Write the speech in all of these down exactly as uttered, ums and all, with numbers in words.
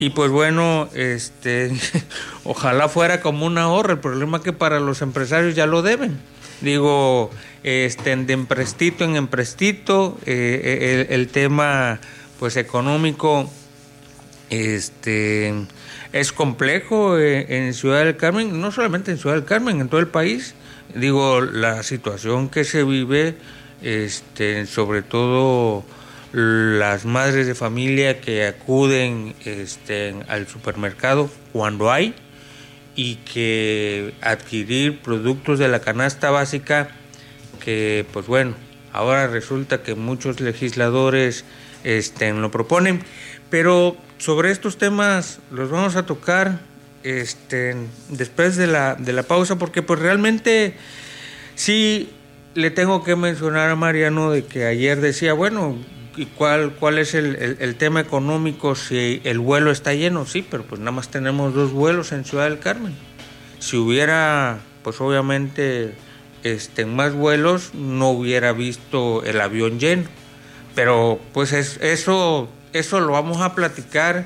Y pues bueno, este, ojalá fuera como un ahorro. El problema es que para los empresarios ya lo deben. Digo, este, de emprestito en emprestito, eh, el, el tema pues económico este, es complejo eh, en Ciudad del Carmen, no solamente en Ciudad del Carmen, en todo el país. Digo, la situación que se vive, este, sobre todo las madres de familia que acuden este, al supermercado cuando hay, y que adquirir productos de la canasta básica, que pues bueno, ahora resulta que muchos legisladores este, lo proponen, pero sobre estos temas los vamos a tocar este, después de la, de la pausa, porque pues realmente sí le tengo que mencionar a Mariano de que ayer decía, bueno, ¿y cuál, cuál es el, el, el tema económico si el vuelo está lleno? Sí, pero pues nada más tenemos dos vuelos en Ciudad del Carmen. Si hubiera, pues obviamente, este, más vuelos, no hubiera visto el avión lleno. Pero pues es, eso, eso lo vamos a platicar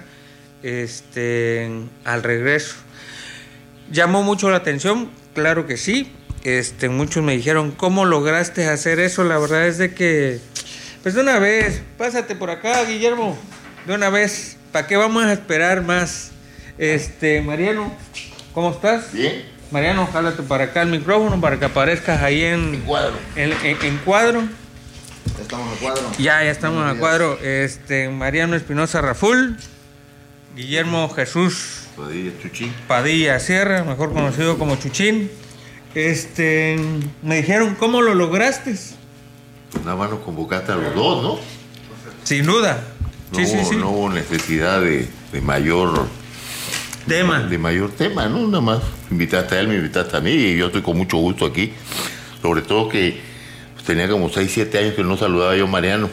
este, al regreso. ¿Llamó mucho la atención? Claro que sí. Este, muchos me dijeron, ¿cómo lograste hacer eso? La verdad es de que... Pues de una vez, pásate por acá, Guillermo, de una vez, ¿para qué vamos a esperar más? Este, Mariano, ¿cómo estás? Bien. Mariano, jálate para acá el micrófono para que aparezcas ahí en, en cuadro. En, en, en cuadro. Ya estamos a cuadro. Ya, ya estamos a cuadro. Este, Mariano Espinosa Raful, Guillermo Jesús Padilla Chuchín. Padilla Sierra, mejor conocido como Chuchín. Este, me dijeron, ¿cómo lo lograste? Nada más nos convocaste a los dos, ¿no? Sin duda. No, sí, sí, sí. No hubo necesidad de, de mayor tema. De mayor tema, ¿no? Nada más invitaste a él, me invitaste a mí y yo estoy con mucho gusto aquí. Sobre todo que pues, tenía como seis, siete años que no saludaba yo a Mariano.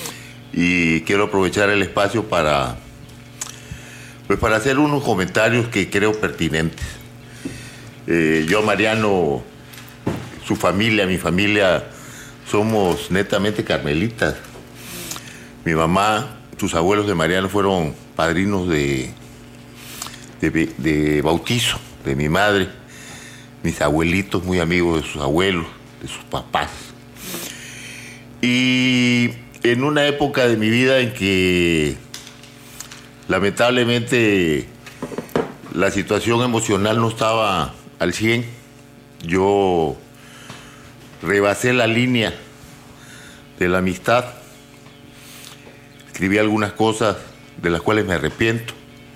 Y quiero aprovechar el espacio para, pues, para hacer unos comentarios que creo pertinentes. Eh, yo, Mariano, su familia, mi familia... Somos netamente carmelitas. Mi mamá, sus abuelos de Mariano fueron padrinos de, de, de bautizo de mi madre. Mis abuelitos, muy amigos de sus abuelos, de sus papás. Y en una época de mi vida en que lamentablemente la situación emocional no estaba al cien, yo rebasé la línea de la amistad, escribí algunas cosas de las cuales me arrepiento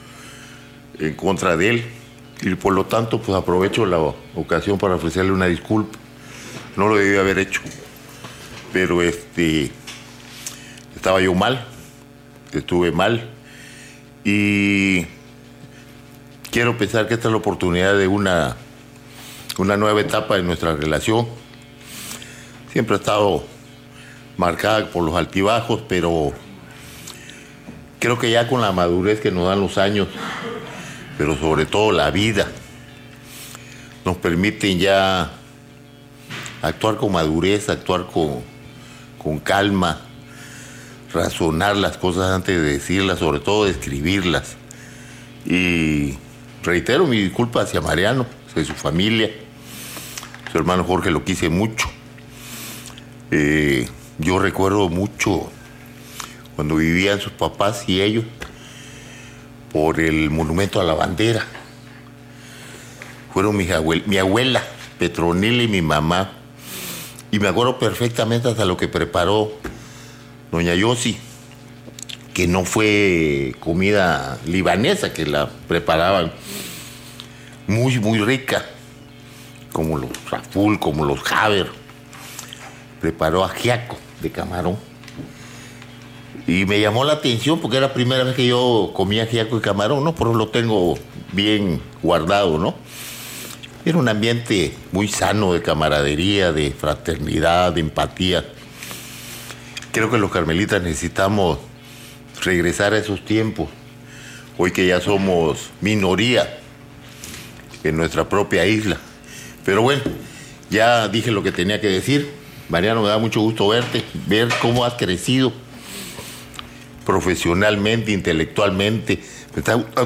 en contra de él y por lo tanto pues aprovecho la ocasión para ofrecerle una disculpa. No lo debí haber hecho, pero este estaba yo mal, estuve mal y quiero pensar que esta es la oportunidad de una, una nueva etapa en nuestra relación. Siempre ha estado marcada por los altibajos, pero creo que ya con la madurez que nos dan los años, pero sobre todo la vida, nos permiten ya actuar con madurez, actuar con, con calma, razonar las cosas antes de decirlas, sobre todo de escribirlas. Y reitero mi disculpa hacia Mariano, hacia su familia. Su hermano Jorge lo quise mucho. Eh, yo recuerdo mucho cuando vivían sus papás y ellos por el monumento a la bandera. Fueron mis abuel- mi abuela Petronila y mi mamá. Y me acuerdo perfectamente hasta lo que preparó doña Yossi, que no fue comida libanesa, que la preparaban muy, muy rica, como los raful, como los javer. Preparó ajiaco de camarón. Y me llamó la atención porque era la primera vez que yo comía ajiaco de camarón, ¿no? Pero lo tengo bien guardado, ¿no? Era un ambiente muy sano de camaradería, de fraternidad, de empatía. Creo que los carmelitas necesitamos regresar a esos tiempos, hoy que ya somos minoría en nuestra propia isla. Pero bueno, ya dije lo que tenía que decir. Mariano, me da mucho gusto verte, ver cómo has crecido. profesionalmente, intelectualmente. Me está